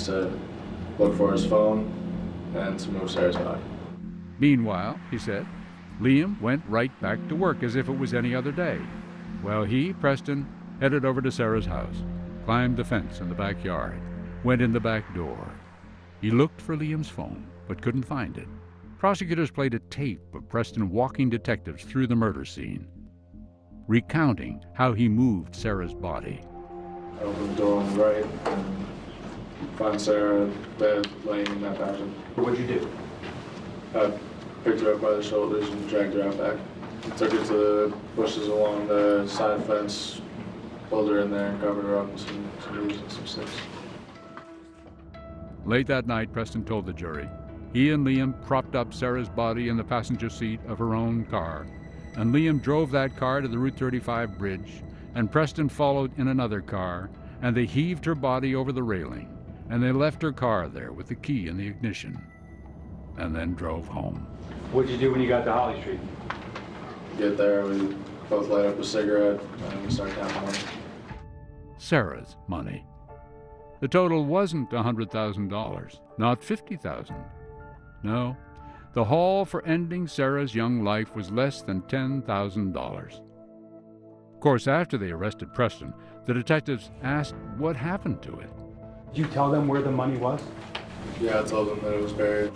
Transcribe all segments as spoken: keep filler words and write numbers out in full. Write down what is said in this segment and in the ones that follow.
needs to look for his phone and to move Sarah's body. Meanwhile, he said, Liam went right back to work as if it was any other day, while he, Preston, headed over to Sarah's house, climbed the fence in the backyard, went in the back door. He looked for Liam's phone, but couldn't find it. Prosecutors played a tape of Preston walking detectives through the murder scene, recounting how he moved Sarah's body. I opened the door on the right and found Sarah dead, laying in that bathroom. What'd you do? I picked her up by the shoulders and dragged her out back. Took her to the bushes along the side fence, pulled her in there and covered her up with some, some leaves and some sticks. Late that night, Preston told the jury, he and Liam propped up Sarah's body in the passenger seat of her own car, and Liam drove that car to the Route thirty-five bridge, and Preston followed in another car, and they heaved her body over the railing, and they left her car there with the key in the ignition, and then drove home. What'd you do when you got to Holly Street? Get there, we both light up a cigarette, and we start counting money. Sarah's money. The total wasn't one hundred thousand dollars, not fifty thousand dollars. No, the haul for ending Sarah's young life was less than ten thousand dollars. Of course, after they arrested Preston, the detectives asked what happened to it. Did you tell them where the money was? Yeah, I told them that it was buried.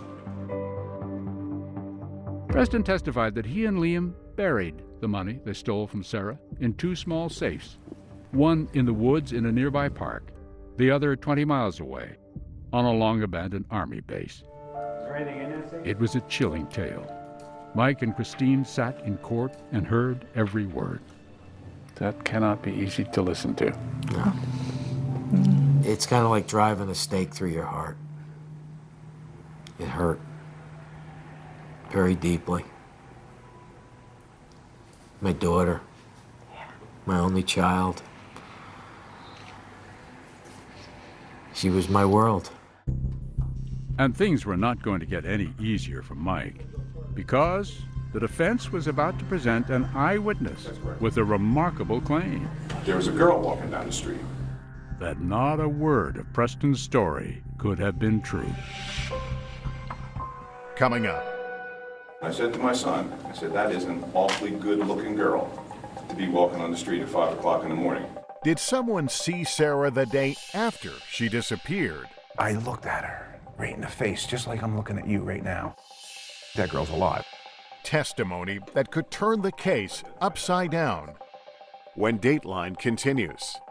Preston testified that he and Liam buried the money they stole from Sarah in two small safes, one in the woods in a nearby park, the other twenty miles away, on a long-abandoned Army base. Is there anything in this thing? It was a chilling tale. Mike and Christine sat in court and heard every word. That cannot be easy to listen to. No. It's kind of like driving a stake through your heart. It hurt very deeply. My daughter, my only child. She was my world. And things were not going to get any easier for Mike, because the defense was about to present an eyewitness with a remarkable claim. There was a girl walking down the street. That not a word of Preston's story could have been true. Coming up. I said to my son, I said, that is an awfully good-looking girl to be walking on the street at five o'clock in the morning. Did someone see Sarah the day after she disappeared? I looked at her right in the face, just like I'm looking at you right now. That girl's alive. Testimony that could turn the case upside down when Dateline continues.